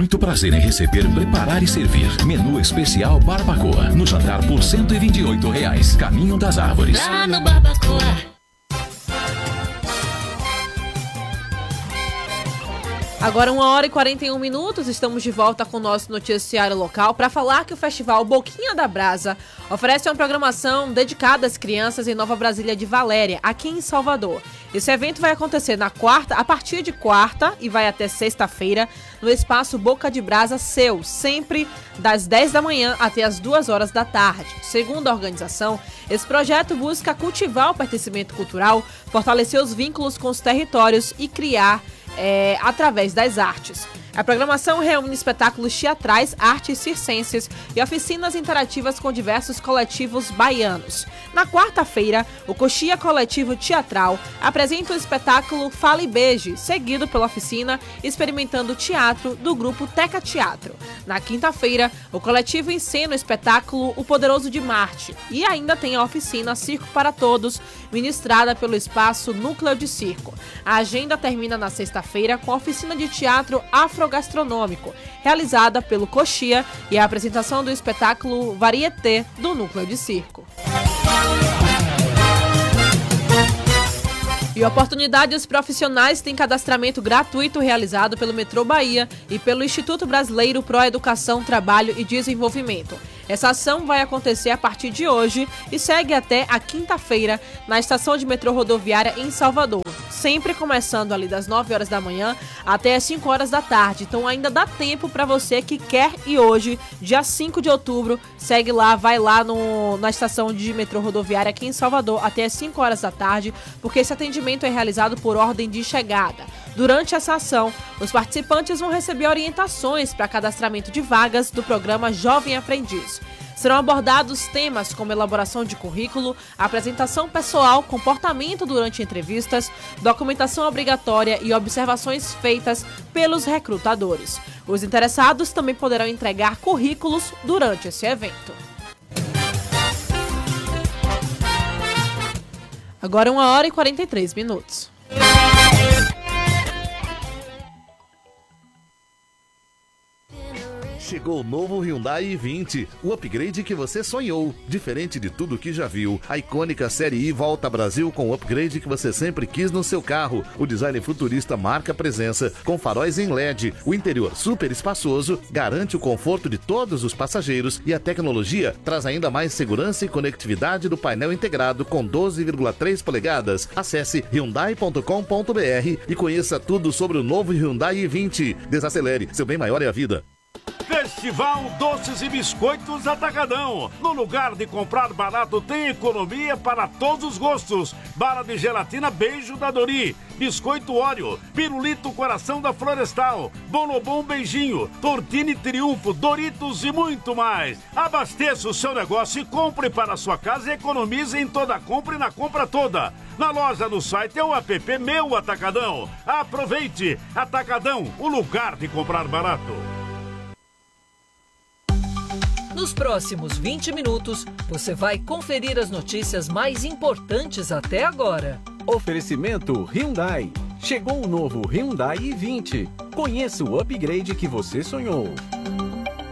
muito prazer em receber, preparar e servir. Menu especial Barbacoa. No jantar por R$ 128. Caminho das Árvores. Lá no Barbacoa. Agora 1h41, estamos de volta com o nosso noticiário local para falar que o Festival Boquinha da Brasa oferece uma programação dedicada às crianças em Nova Brasília de Valéria, aqui em Salvador. Esse evento vai acontecer a partir de quarta e vai até sexta-feira no espaço Boca de Brasa Seu, sempre das 10 da manhã até as 2 horas da tarde. Segundo a organização, esse projeto busca cultivar o pertencimento cultural, fortalecer os vínculos com os territórios e criar através das artes. A programação reúne espetáculos teatrais, artes circenses e oficinas interativas com diversos coletivos baianos. Na quarta-feira, o Coxia Coletivo Teatral apresenta o espetáculo Fala e Beije, seguido pela oficina Experimentando Teatro do grupo Teca Teatro. Na quinta-feira, o coletivo encena o espetáculo O Poderoso de Marte e ainda tem a oficina Circo para Todos, ministrada pelo espaço Núcleo de Circo. A agenda termina na sexta-feira com a oficina de teatro afrogastronômico, realizada pelo Coxia, e a apresentação do espetáculo Varieté do Núcleo de Circo. E oportunidades profissionais têm cadastramento gratuito realizado pelo Metrô Bahia e pelo Instituto Brasileiro Pro Educação, Trabalho e Desenvolvimento. Essa ação vai acontecer a partir de hoje e segue até a quinta-feira na estação de metrô rodoviária em Salvador, sempre começando ali das 9 horas da manhã até as 5 horas da tarde. Então ainda dá tempo para você que quer ir hoje, dia 5 de outubro, segue lá, vai lá na estação de metrô rodoviária aqui em Salvador até as 5 horas da tarde, porque esse atendimento é realizado por ordem de chegada. Durante essa ação, os participantes vão receber orientações para cadastramento de vagas do programa Jovem Aprendiz. Serão abordados temas como elaboração de currículo, apresentação pessoal, comportamento durante entrevistas, documentação obrigatória e observações feitas pelos recrutadores. Os interessados também poderão entregar currículos durante esse evento. Agora 1h43. Chegou o novo Hyundai i20, o upgrade que você sonhou. Diferente de tudo que já viu, a icônica Série I volta ao Brasil com o upgrade que você sempre quis no seu carro. O design futurista marca presença, com faróis em LED. O interior super espaçoso garante o conforto de todos os passageiros e a tecnologia traz ainda mais segurança e conectividade do painel integrado com 12,3 polegadas. Acesse hyundai.com.br e conheça tudo sobre o novo Hyundai i20. Desacelere, seu bem maior é a vida. Festival Doces e Biscoitos Atacadão. No lugar de comprar barato tem economia para todos os gostos. Bala de gelatina Beijo da Dori, Biscoito Oreo, Pirulito Coração da Florestal, Bonobom Beijinho, Tortini Triunfo, Doritos e muito mais. Abasteça o seu negócio e compre para a sua casa e economize em toda compra e na compra toda. Na loja, no site é o app Meu Atacadão. Aproveite! Atacadão, o lugar de comprar barato. Nos próximos 20 minutos, você vai conferir as notícias mais importantes até agora. Oferecimento Hyundai. Chegou o novo Hyundai i20. Conheça o upgrade que você sonhou.